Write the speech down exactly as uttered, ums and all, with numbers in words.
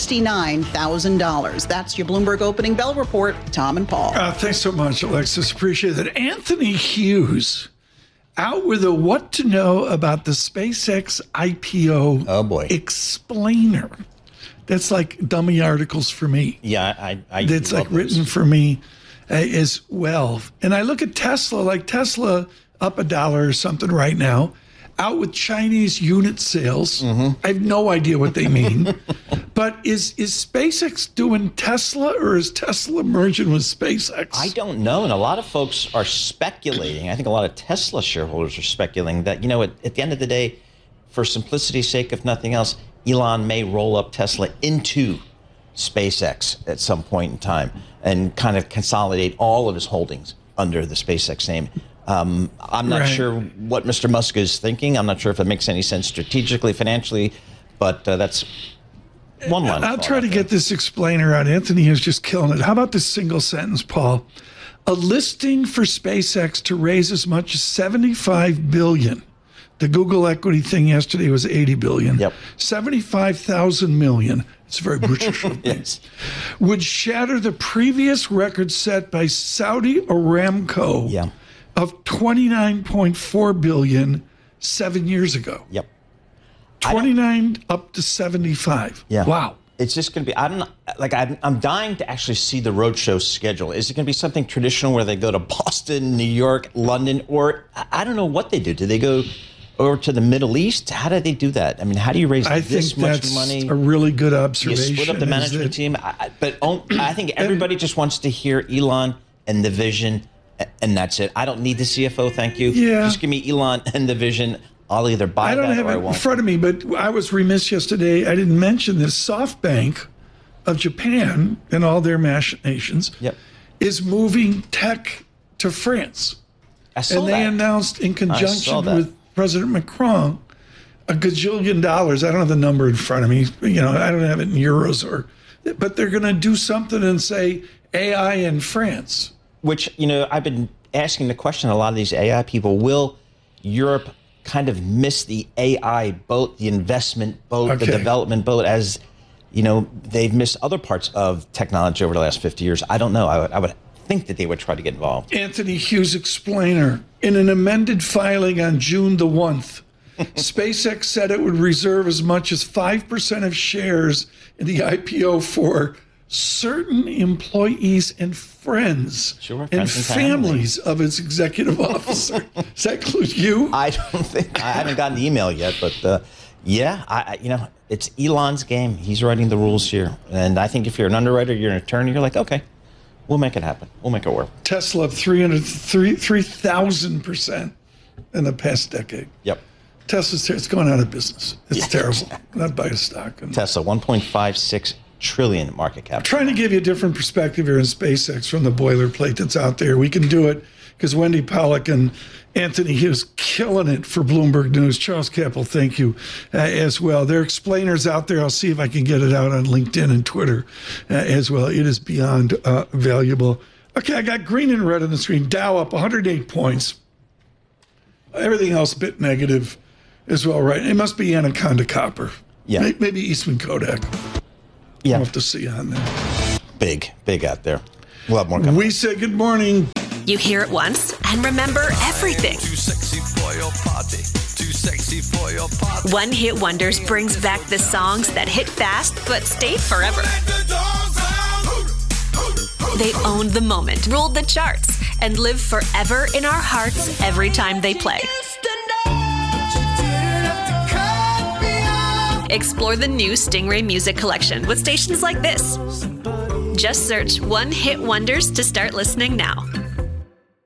sixty-nine thousand dollars. That's your Bloomberg Opening Bell Report. Tom and Paul. Uh, thanks so much, Alexis. Appreciate that. Anthony Hughes out with a what to know about the SpaceX I P O oh boy. explainer. That's like dummy articles for me. Yeah, I. I That's like written those. for me uh, as well. And I look at Tesla, like Tesla up a dollar or something right now, out with Chinese unit sales. Mm-hmm. I have no idea what they mean. But is is SpaceX doing Tesla, or is Tesla merging with SpaceX? I don't know. And a lot of folks are speculating. I think a lot of Tesla shareholders are speculating that, you know, at, at the end of the day, for simplicity's sake, if nothing else, Elon may roll up Tesla into SpaceX at some point in time and kind of consolidate all of his holdings under the SpaceX name. Um, I'm not right. sure what Mister Musk is thinking. I'm not sure if it makes any sense strategically, financially, but uh, that's one line. I'll try to get this explainer out. Anthony is just killing it. How about this single sentence, Paul? A listing for SpaceX to raise as much as seventy-five billion dollars. The Google equity thing yesterday was eighty billion dollars. Yep. seventy-five thousand million. It's very British. Yes. Would shatter the previous record set by Saudi Aramco Yeah. of twenty-nine point four billion dollars seven years ago. Yep. twenty-nine up to seventy-five. Yeah. Wow. It's just going to be, I don't know, like I'm, I'm dying to actually see the roadshow schedule. Is it going to be something traditional where they go to Boston, New York, London, or I I don't know what they do. Do they go over to the Middle East? How do they do that? I mean, how do you raise I this think much that's money? a really good You observation. split up the is management that- team, I, I- but on, I think everybody just wants to hear Elon and the vision, a- and that's it. I don't need the C F O, thank you. Yeah. Just give me Elon and the vision. I'll either buy I don't that have or I it in won't. front of me, but I was remiss yesterday. I didn't mention this. SoftBank of Japan and all their machinations Yep. is moving tech to France. I saw And they that. announced in saw conjunction that. with President Macron a gajillion dollars. I don't have the number in front of me. You know, I don't have it in euros or, but they're going to do something and say A I in France. Which, you know, I've been asking the question, a lot of these A I people, will Europe kind of miss the A I boat, the investment boat, Okay. the development boat, as, you know, they've missed other parts of technology over the last fifty years? I don't know. I would, I would think that they would try to get involved. Anthony Hughes explainer. In an amended filing on June the first, SpaceX said it would reserve as much as five percent of shares in the I P O for certain employees and friends Sure, and friends and family. families of its executive officer. Does that include you? I don't think, I haven't gotten the email yet, but uh, yeah, I, I, you know, it's Elon's game. He's writing the rules here. And I think if you're an underwriter, you're an attorney, you're like, okay, we'll make it happen. We'll make it work. Tesla up three hundred, three thousand percent in the past decade. Yep. Tesla's it's going out of business. It's Yeah, terrible. exactly. Not buy a stock. And Tesla, one point five six trillion market cap. trying to give you a different perspective here in SpaceX from the boilerplate that's out there. We can do it because Wendy Pollack and Anthony Hughes killing it for Bloomberg News. Charles Capel, thank you uh, as well. There are explainers out there. I'll see if I can get it out on LinkedIn and Twitter uh, as well. It is beyond uh, valuable. Okay, I got green and red on the screen. Dow up one hundred eight points. Everything else a bit negative as well, right? It must be Anaconda Copper. Yeah. May- Maybe Eastman Kodak. Yeah. We'll have to see on there. Big, big out there. We'll have more coming. We say good morning. You hear it once and remember everything. Too sexy for your party. Too sexy for your party. One Hit Wonders brings back the songs that hit fast but stayed forever. They owned the moment, ruled the charts, and live forever in our hearts every time they play. Explore the new Stingray Music Collection with stations like this. Just search One Hit Wonders to start listening now.